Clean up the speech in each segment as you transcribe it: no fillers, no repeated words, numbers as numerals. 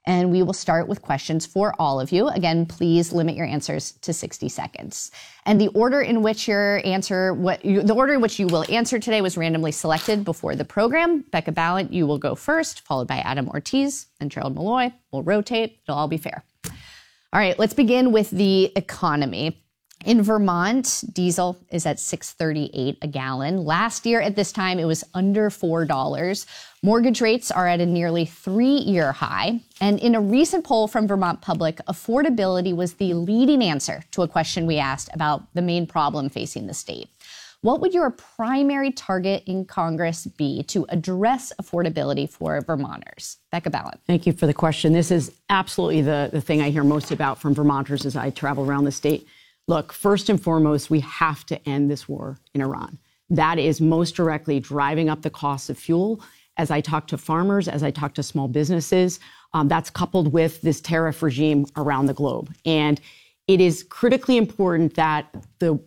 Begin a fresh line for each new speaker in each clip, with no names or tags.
And we will start with questions for all of you. Again, please limit your answers to 60 seconds. And the order in which you will answer today was randomly selected before the program. Becca Balint, you will go first, followed by Adam Ortiz and Gerald Malloy. We'll rotate. It'll all be fair. All right, let's begin with the economy. In Vermont, diesel is at $6.38 a gallon. Last year at this time, it was under $4. Mortgage rates are at a nearly 3-year high. And in a recent poll from Vermont Public, affordability was the leading answer to a question we asked about the main problem facing the state. What would your primary target in Congress be to address affordability for Vermonters? Becca Balint.
Thank you for the question. This is absolutely the thing I hear most about from Vermonters as I travel around the state. Look, first and foremost, we have to end this war in Iran. That is most directly driving up the cost of fuel. As I talk to farmers, as I talk to small businesses, that's coupled with this tariff regime around the globe. And it is critically important that the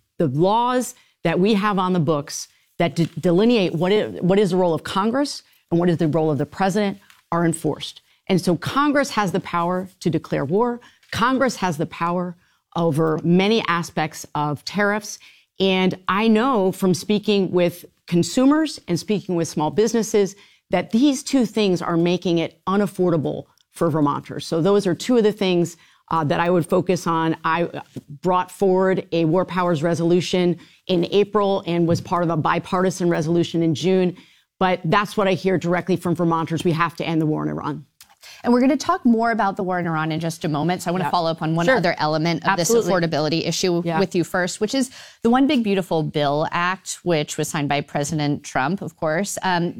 laws that we have on the books that delineate what is the role of Congress and what is the role of the president are enforced. And so Congress has the power to declare war. Congress has the power over many aspects of tariffs. And I know from speaking with consumers and speaking with small businesses that these two things are making it unaffordable for Vermonters. So those are two of the things that I would focus on. I brought forward a War Powers resolution in April and was part of a bipartisan resolution in June. But that's what I hear directly from Vermonters. We have to end the war in Iran.
And we're going to talk more about the war in Iran in just a moment. So I want to follow up on one other element of this affordability issue with you first, which is the One Big Beautiful Bill Act, which was signed by President Trump, of course.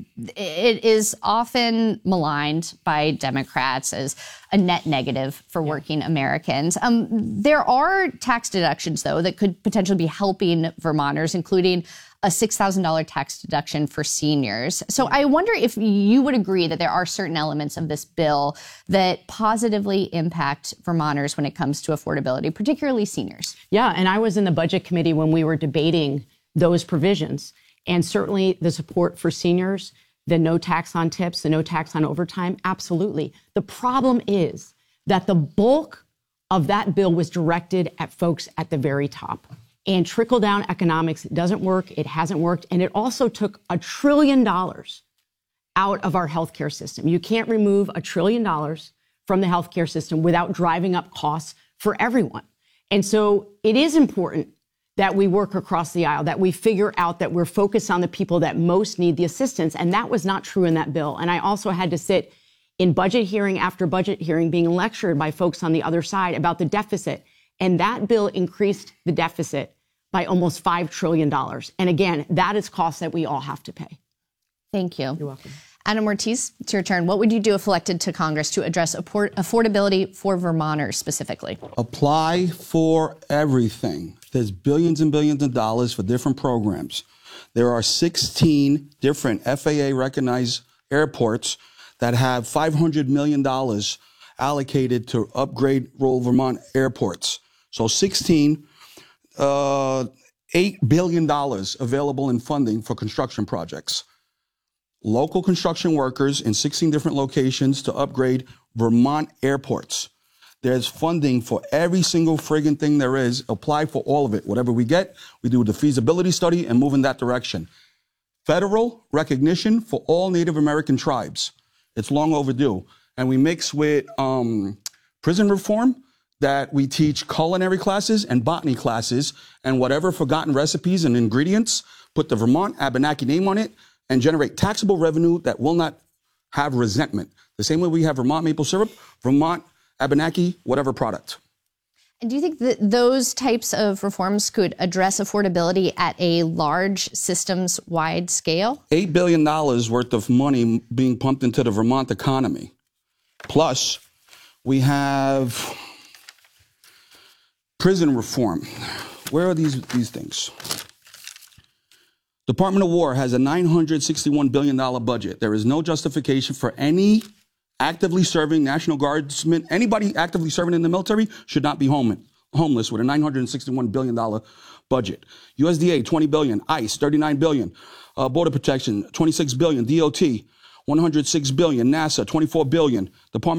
It is often maligned by Democrats as a net negative for working Americans. There are tax deductions, though, that could potentially be helping Vermonters, including a $6,000 tax deduction for seniors. So I wonder if you would agree that there are certain elements of this bill that positively impact Vermonters when it comes to affordability, particularly seniors.
Yeah, and I was in the budget committee when we were debating those provisions. And certainly the support for seniors, the no tax on tips, the no tax on overtime, absolutely. The problem is that the bulk of that bill was directed at folks at the very top. And trickle-down economics doesn't work. It hasn't worked. And it also took $1 trillion out of our healthcare system. You can't remove $1 trillion from the healthcare system without driving up costs for everyone. And so it is important that we work across the aisle, that we figure out that we're focused on the people that most need the assistance. And that was not true in that bill. And I also had to sit in budget hearing after budget hearing being lectured by folks on the other side about the deficit. And that bill increased the deficit by almost $5 trillion. And again, that is costs that we all have to pay.
Thank you.
You're welcome.
Adam Ortiz, it's your turn. What would you do if elected to Congress to address affordability for Vermonters specifically?
Apply for everything. There's billions and billions of dollars for different programs. There are 16 different FAA-recognized airports that have $500 million allocated to upgrade rural Vermont airports. So 16, $8 billion available in funding for construction projects. Local construction workers in 16 different locations to upgrade Vermont airports. There's funding for every single friggin' thing there is. Apply for all of it. Whatever we get, we do the feasibility study and move in that direction. Federal recognition for all Native American tribes. It's long overdue. And we mix with prison reform, that we teach culinary classes and botany classes, and whatever forgotten recipes and ingredients, put the Vermont Abenaki name on it and generate taxable revenue that will not have resentment. The same way we have Vermont maple syrup, Vermont Abenaki, whatever product.
And do you think that those types of reforms could address affordability at a large systems-wide scale?
$8 billion worth of money being pumped into the Vermont economy. Plus, we have prison reform. Where are these things? Department of War has a $961 billion budget. There is no justification for any actively serving National Guardsmen. Anybody actively serving in the military should not be homeless with a $961 billion budget. USDA, $20 billion. ICE, $39 billion. Border Protection, $26 billion. DOT, $106 billion. NASA, $24 billion. Department